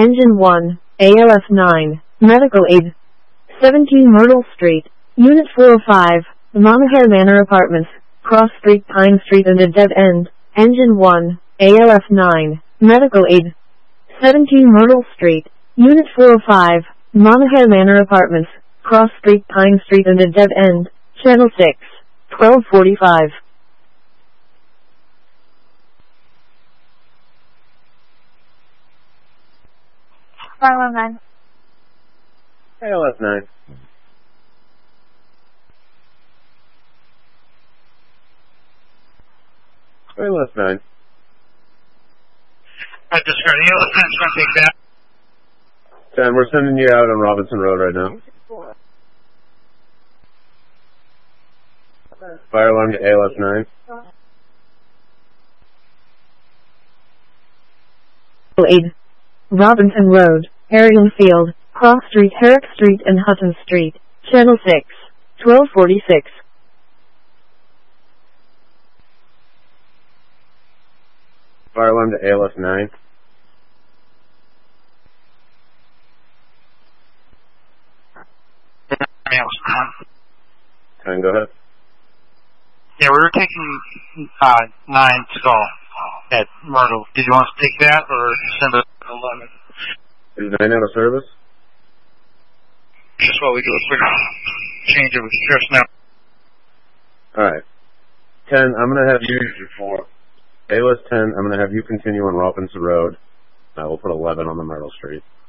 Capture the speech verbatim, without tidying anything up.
Engine one, A L F nine, Medical Aid. seventeen Myrtle Street, Unit four oh five, Monahair Manor Apartments, Cross Street, Pine Street and a dead end. Engine one, A L F nine, Medical Aid. seventeen Myrtle Street, Unit four oh five, Monahair Manor Apartments, Cross Street, Pine Street and a dead end. Channel six, twelve forty-five. five one nine. A L F nine. A L F nine. I just heard the A L F nine's going to take that. ten, we're sending you out on Robinson Road right now. Fire alarm to A L F nine. Aid. Robinson Road, Arian Field, Cross Street, Herrick Street and Hutton Street. Channel six, twelve forty-six. Fire alarm to A L F nine. ten, go ahead. Yeah, we were taking uh, nine to go at Myrtle. Did you want us to take that or send it to eleven? Is nine out of service? Just while we do a quick change of personnel. Alright. ten, I'm going to have you for A L S ten, I'm going to have you continue on Robinson Road. Uh, we'll put eleven on the Myrtle Street.